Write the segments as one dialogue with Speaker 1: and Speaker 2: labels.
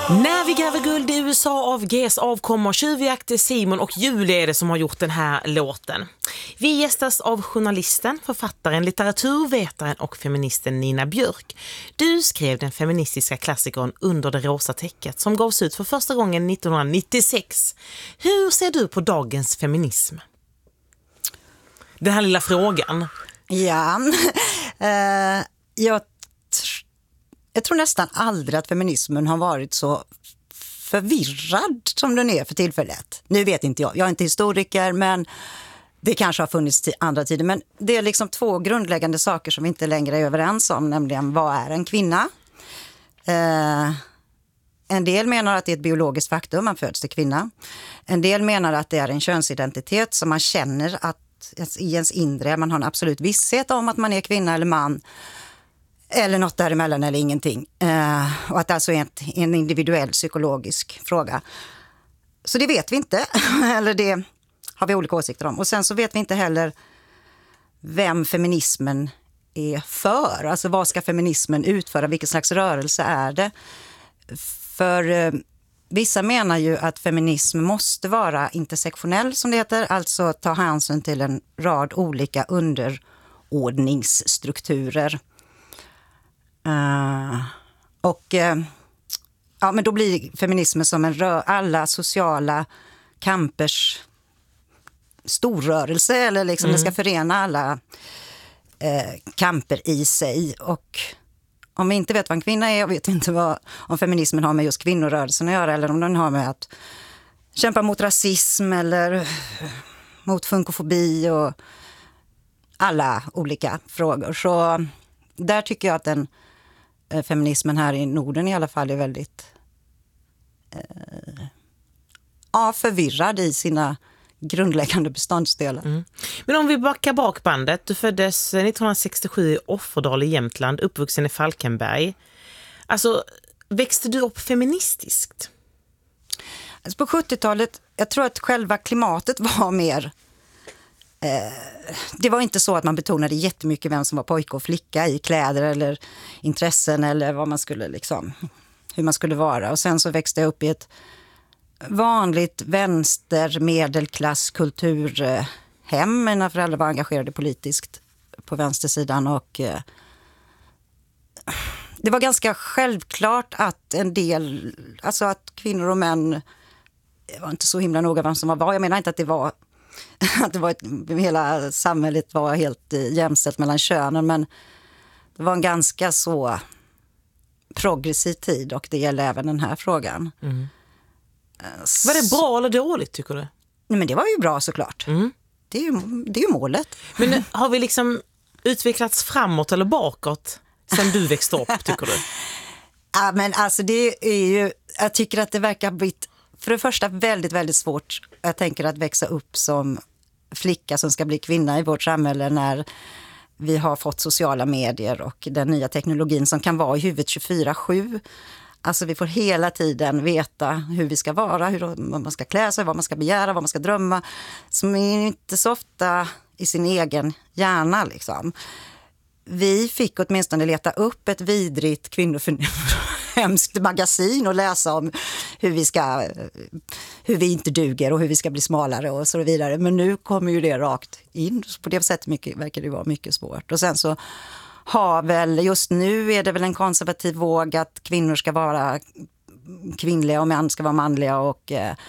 Speaker 1: När vi gräver guld i USA av GS avkommer tjuvjakt Simon och Julie är det som har gjort den här låten. Vi gästas av journalisten, författaren, litteraturvetaren och feministen Nina Björk. Du skrev den feministiska klassikern Under det rosa täcket som gavs ut för första gången 1996. Hur ser du på dagens feminism? Den här lilla frågan.
Speaker 2: Ja, jag tror nästan aldrig att feminismen har varit så förvirrad som den är för tillfället. Nu vet inte jag är inte historiker, men det kanske har funnits andra tider. Men det är liksom två grundläggande saker som vi inte längre är överens om, nämligen vad är en kvinna? En del menar att det är ett biologiskt faktum, man föds till kvinna. En del menar att det är en könsidentitet som man känner att i ens inre, man har en absolut visshet om att man är kvinna eller man. Eller något däremellan eller ingenting. Och att det alltså är en individuell psykologisk fråga. Så det vet vi inte. Eller det har vi olika åsikter om. Och sen så vet vi inte heller vem feminismen är för. Alltså vad ska feminismen utföra? Vilken slags rörelse är det? För vissa menar ju att feminism måste vara intersektionell som det heter. Alltså ta hänsyn till en rad olika underordningsstrukturer. Men då blir feminismen som alla sociala kampers storrörelse eller liksom det ska förena alla kamper i sig. Och om vi inte vet vad en kvinna är, jag vet inte om feminismen har med just kvinnorörelsen att göra eller om den har med att kämpa mot rasism eller mot funkofobi och alla olika frågor. Så där tycker jag att feminismen här i Norden i alla fall är väldigt förvirrad i sina grundläggande beståndsdelar. Mm.
Speaker 1: Men om vi backar bak bandet, du föddes 1967 i Offerdal i Jämtland, uppvuxen i Falkenberg. Alltså, växte du upp feministiskt?
Speaker 2: Alltså på 70-talet, jag tror att själva klimatet var mer... det var inte så att man betonade jättemycket vem som var pojke och flicka i kläder eller intressen eller vad man skulle liksom, hur man skulle vara. Och sen så växte jag upp i ett vanligt vänster medelklass kulturhem. Mina föräldrar var engagerade politiskt på vänstersidan och det var ganska självklart att en del, alltså att kvinnor och män, det var inte så himla noga vem som var vad. Jag menar inte att det var hela samhället var helt jämställt mellan könen, men det var en ganska så progressiv tid och det gäller även den här frågan. Mm.
Speaker 1: Var det bra eller dåligt tycker du?
Speaker 2: Nej, men det var ju bra såklart. Mm. Det är ju målet.
Speaker 1: Men har vi liksom utvecklats framåt eller bakåt sen du växte upp tycker du?
Speaker 2: Ja, men alltså det är ju, jag tycker att det verkar blivit för det första väldigt, väldigt svårt, jag tänker, att växa upp som flicka som ska bli kvinna i vårt samhälle när vi har fått sociala medier och den nya teknologin som kan vara i huvudet 24/7. Alltså vi får hela tiden veta hur vi ska vara, hur man ska klä sig, vad man ska begära, vad man ska drömma. Som är inte så ofta i sin egen hjärna liksom. Vi fick åtminstone leta upp ett vidrigt hemskt magasin och läsa om hur vi inte duger och hur vi ska bli smalare och så vidare. Men nu kommer ju det rakt in. På det sättet verkar det vara mycket svårt. Och sen så just nu är det väl en konservativ våg att kvinnor ska vara kvinnliga och män ska vara manliga och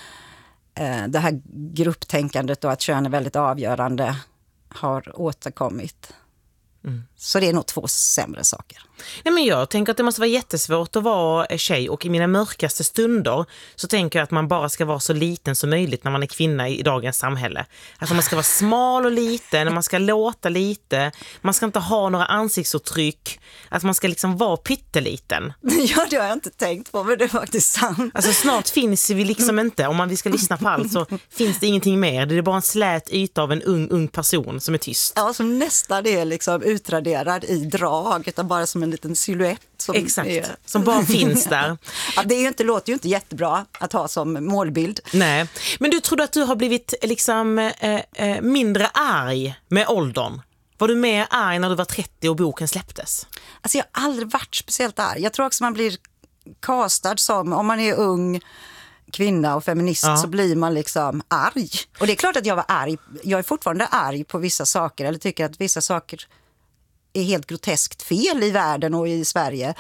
Speaker 2: det här grupptänkandet och att kön är väldigt avgörande har återkommit. Mm. Så det är nog två sämre saker.
Speaker 1: Nej, men jag tänker att det måste vara jättesvårt att vara tjej och i mina mörkaste stunder så tänker jag att man bara ska vara så liten som möjligt när man är kvinna i dagens samhälle. Alltså man ska vara smal och liten, man ska låta lite, man ska inte ha några ansiktsuttryck, att man ska liksom vara pytteliten.
Speaker 2: Ja, det har jag inte tänkt på, men det är faktiskt sant.
Speaker 1: Alltså snart finns vi liksom inte, om vi ska lyssna på allt så finns det ingenting mer. Det är bara en slät yta av en ung person som är tyst.
Speaker 2: Ja, som nästan är liksom utraderad i drag, utan bara som en liten silhuett.
Speaker 1: Som bara finns där.
Speaker 2: Ja, låter ju inte jättebra att ha som målbild.
Speaker 1: Nej, men du trodde att du har blivit liksom mindre arg med åldern? Var du mer arg när du var 30 och boken släpptes?
Speaker 2: Alltså jag har aldrig varit speciellt arg. Jag tror också man blir castad som, om man är ung kvinna och feminist så blir man liksom arg. Och det är klart att jag var arg. Jag är fortfarande arg på vissa saker eller tycker att vissa saker är helt groteskt fel i världen och i Sverige.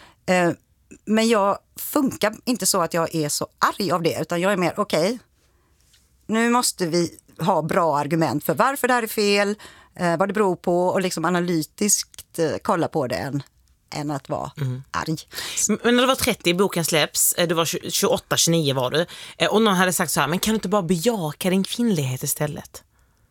Speaker 2: Men jag funkar inte så att jag är så arg av det, utan jag är mer okej, nu måste vi ha bra argument för varför det här är fel, vad det beror på och liksom analytiskt kolla på det än att vara arg.
Speaker 1: Men när du var 30 i boken släpps, du var 28-29 var du, och någon hade sagt så här, men kan du inte bara bejaka din kvinnlighet istället?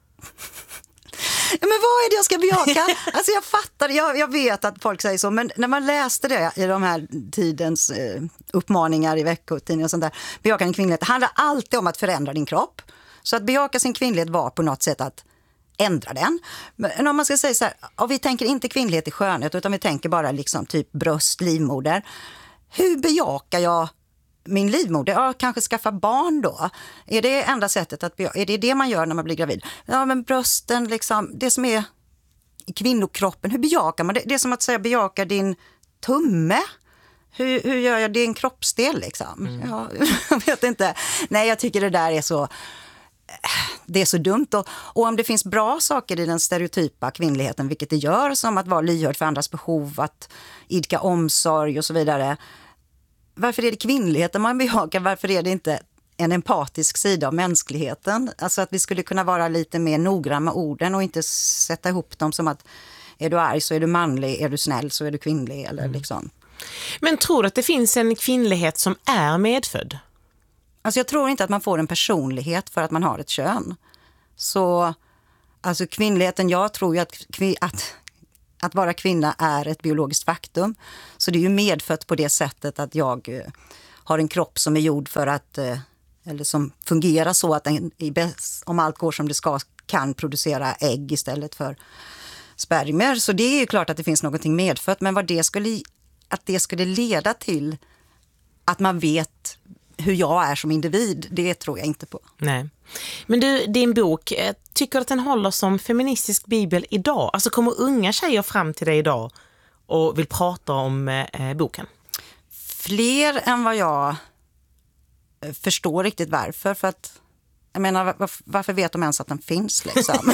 Speaker 2: Ja, men vad är det jag ska bejaka? Alltså jag fattar, jag vet att folk säger så, men när man läste det i de här tidens uppmaningar i veckotidningar och sånt där, bejaka din kvinnlighet, det handlar alltid om att förändra din kropp. Så att bejaka sin kvinnlighet var på något sätt att ändra den. Men om man ska säga så här, vi tänker inte kvinnlighet i skönhet utan vi tänker bara liksom typ bröst, livmoder. Hur bejakar jag min livmoder? Ja, kanske skaffa barn då. Är det enda sättet att bejaka? Är det det man gör när man blir gravid? Ja, men brösten liksom, det som är i kvinnokroppen, hur bejakar man det? Det är som att säga bejaka din tumme. Hur gör jag din kroppsdel liksom? Ja, jag vet inte. Nej, jag tycker det där är så... Det är så dumt och om det finns bra saker i den stereotypa kvinnligheten, vilket det gör, som att vara lyhörd för andras behov, att idka omsorg och så vidare. Varför är det kvinnligheten man bejakar? Varför är det inte en empatisk sida av mänskligheten? Alltså att vi skulle kunna vara lite mer noggranna med orden och inte sätta ihop dem som att är du arg så är du manlig, är du snäll så är du kvinnlig eller liksom.
Speaker 1: Men tror du att det finns en kvinnlighet som är medfödd?
Speaker 2: Alltså jag tror inte att man får en personlighet för att man har ett kön. Så alltså kvinnligheten, jag tror ju att vara kvinna är ett biologiskt faktum. Så det är ju medfött på det sättet att jag har en kropp som är gjord för att, eller som fungerar så att den, om allt går som det ska, kan producera ägg istället för spermier. Så det är ju klart att det finns någonting medfött, men att det skulle leda till att man vet hur jag är som individ, det tror jag inte på.
Speaker 1: Nej. Men du, din bok, tycker du att den håller som feministisk bibel idag? Alltså kommer unga tjejer fram till dig idag och vill prata om boken?
Speaker 2: Fler än vad jag förstår riktigt varför. För att, jag menar, varför vet de ens att den finns liksom?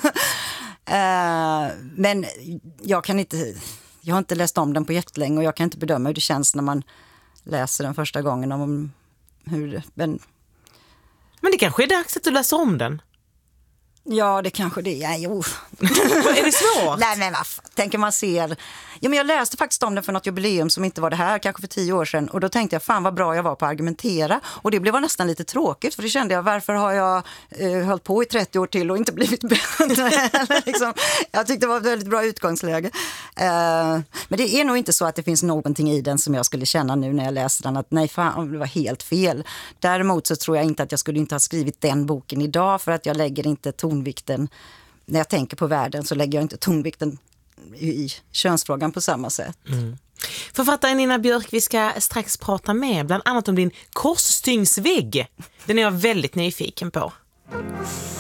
Speaker 2: Men jag har inte läst om den på jättelänge och jag kan inte bedöma hur det känns när man läser den första gången om hur... Men
Speaker 1: det kanske är dags att du läser om den.
Speaker 2: Ja, det kanske det är. Jo.
Speaker 1: Är det svårt?
Speaker 2: Nej, men tänker man ser... Ja, men jag läste faktiskt om den för något jubileum som inte var det här, kanske för 10 år sedan. Och då tänkte jag, fan vad bra jag var på att argumentera. Och det blev nästan lite tråkigt, för det kände jag, varför har jag hållit på i 30 år till och inte blivit bättre? liksom, jag tyckte det var ett väldigt bra utgångsläge. Men det är nog inte så att det finns någonting i den som jag skulle känna nu när jag läste den, att nej fan, det var helt fel. Däremot så tror jag inte att jag skulle inte ha skrivit den boken idag, för att jag lägger inte tonvikten, när jag tänker på världen så lägger jag inte tonvikten i könsfrågan på samma sätt.
Speaker 1: Författaren Nina Björk, vi ska strax prata med bland annat om din korsstygnsvägg. Den är jag väldigt nyfiken på.